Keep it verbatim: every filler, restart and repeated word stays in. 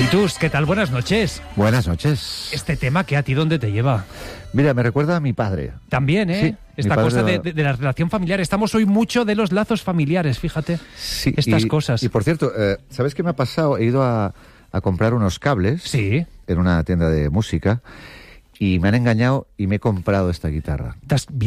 Vitus, ¿qué tal? Buenas noches. Buenas noches. Este tema, ¿qué a ti dónde te lleva? Mira, me recuerda a mi padre. También, ¿eh? Sí, Esta mi padre cosa de, era- de- de la relación familiar. Estamos hoy mucho de los lazos familiares, fíjate. Sí, Estas y- cosas. Y por cierto, eh, ¿sabes qué me ha pasado? He ido a, a comprar unos cables Sí. en una tienda de música y me han engañado y me he comprado esta guitarra. Estás